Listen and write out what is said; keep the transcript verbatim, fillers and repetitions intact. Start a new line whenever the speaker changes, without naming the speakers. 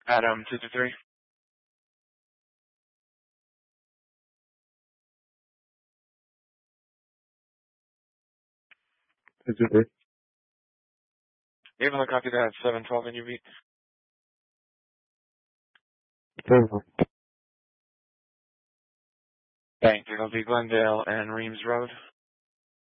Adam, two two three.
two two three.
You able to copy that seven twelve in U V? Thank you. It'll be Glendale and Reams Road.